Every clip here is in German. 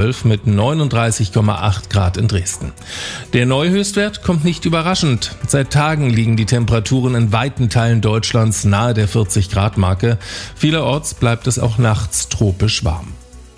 mit 39,8 Grad in Dresden. Der Neuhöchstwert kommt nicht überraschend. Seit Tagen liegen die Temperaturen in weiten Teilen Deutschlands nahe der 40-Grad-Marke. Vielerorts bleibt es auch nachts tropisch warm.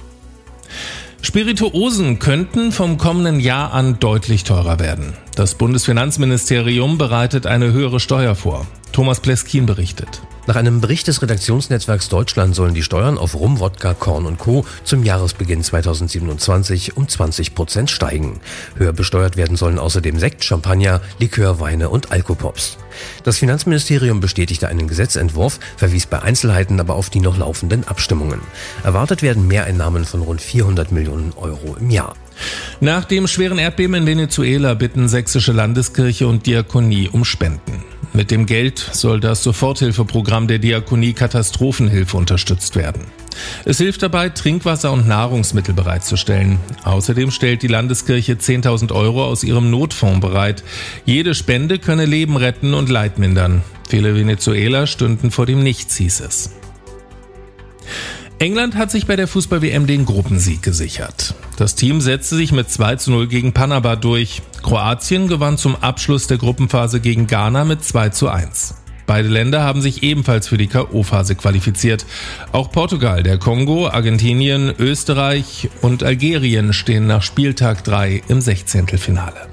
Spirituosen könnten vom kommenden Jahr an deutlich teurer werden. Das Bundesfinanzministerium bereitet eine höhere Steuer vor. Thomas Pleskin berichtet. Nach einem Bericht des Redaktionsnetzwerks Deutschland sollen die Steuern auf Rum, Wodka, Korn und Co. zum Jahresbeginn 2027 um 20% steigen. Höher besteuert werden sollen außerdem Sekt, Champagner, Likör, Weine und Alkopops. Das Finanzministerium bestätigte einen Gesetzentwurf, verwies bei Einzelheiten aber auf die noch laufenden Abstimmungen. Erwartet werden Mehreinnahmen von rund 400 Millionen Euro im Jahr. Nach dem schweren Erdbeben in Venezuela bitten Sächsische Landeskirche und Diakonie um Spenden. Mit dem Geld soll das Soforthilfeprogramm der Diakonie Katastrophenhilfe unterstützt werden. Es hilft dabei, Trinkwasser und Nahrungsmittel bereitzustellen. Außerdem stellt die Landeskirche 10.000 Euro aus ihrem Notfonds bereit. Jede Spende könne Leben retten und Leid mindern. Viele Venezueler stünden vor dem Nichts, hieß es. England hat sich bei der Fußball-WM den Gruppensieg gesichert. Das Team setzte sich mit 2:0 gegen Panama durch. Kroatien gewann zum Abschluss der Gruppenphase gegen Ghana mit 2:1. Beide Länder haben sich ebenfalls für die K.O.-Phase qualifiziert. Auch Portugal, der Kongo, Argentinien, Österreich und Algerien stehen nach Spieltag 3 im 16.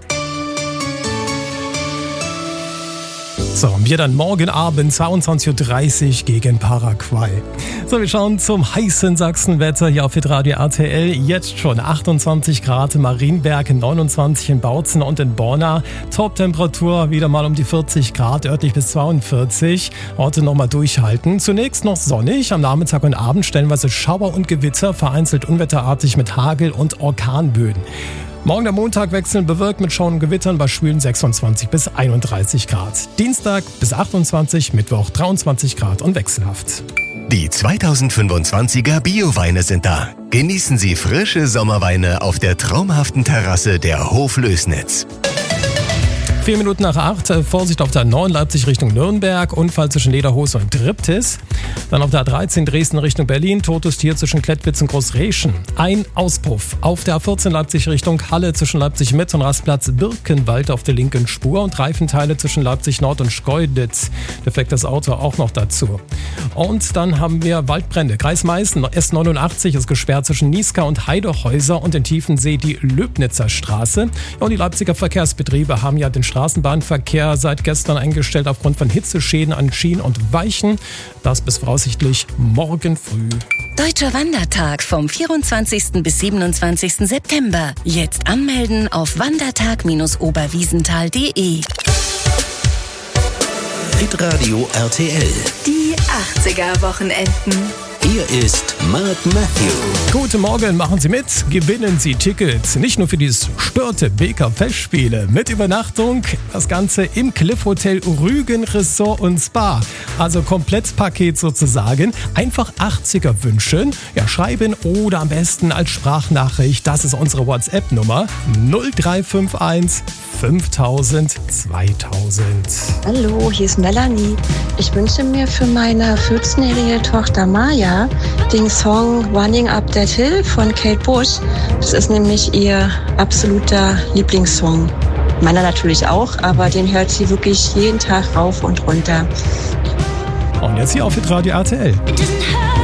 So, wir dann morgen Abend 22.30 Uhr gegen Paraguay. So, wir schauen zum heißen Sachsenwetter hier auf Hitradio RTL. Jetzt schon 28 Grad in Marienberg, 29 in Bautzen und in Borna. Top-Temperatur wieder mal um die 40 Grad, örtlich bis 42. Heute nochmal durchhalten. Zunächst noch sonnig, am Nachmittag und Abend stellenweise Schauer und Gewitter, vereinzelt unwetterartig mit Hagel und Orkanböen. Morgen der Montag wechseln bewölkt mit Schauern und Gewittern bei schwülen 26 bis 31 Grad. Dienstag bis 28, Mittwoch 23 Grad und wechselhaft. Die 2025er Bio-Weine sind da. Genießen Sie frische Sommerweine auf der traumhaften Terrasse der Hof Lößnitz. 4 Minuten nach 8, Vorsicht auf der 9 Leipzig Richtung Nürnberg, Unfall zwischen Lederhose und Triptis. Dann auf der 13 Dresden Richtung Berlin, totes Tier zwischen Klettwitz und Großreschen. Ein Auspuff. Auf der 14 Leipzig Richtung Halle zwischen Leipzig Mitte und Rastplatz Birkenwald auf der linken Spur und Reifenteile zwischen Leipzig Nord und Schkeuditz. Defektes Auto auch noch dazu. Und dann haben wir Waldbrände. Kreis Meißen, S89 ist gesperrt zwischen Niesca und Heidehäuser und in Tiefensee die Löbnitzer Straße. Ja, und die Leipziger Verkehrsbetriebe haben ja den Straßenbahnverkehr seit gestern eingestellt aufgrund von Hitzeschäden an Schienen und Weichen. Das bis voraussichtlich morgen früh. Deutscher Wandertag vom 24. bis 27. September. Jetzt anmelden auf wandertag-oberwiesenthal.de. Hitradio RTL. Die 80er-Wochenenden. Hier ist Mark Matthew. Guten Morgen, machen Sie mit, gewinnen Sie Tickets. Nicht nur für dieses Störte Beker Festspiele mit Übernachtung, das Ganze im Cliff Hotel Rügen Resort und Spa. Also Komplettpaket sozusagen. Einfach 80er wünschen, ja, schreiben oder am besten als Sprachnachricht. Das ist unsere WhatsApp-Nummer 0351 5000 2000. Hallo, hier ist Melanie. Ich wünsche mir für meine 14-jährige Tochter Maya den Song Running Up That Hill von Kate Bush. Das ist nämlich ihr absoluter Lieblingssong. Meiner natürlich auch, aber den hört sie wirklich jeden Tag rauf und runter. Und jetzt hier auf Hitradio RTL.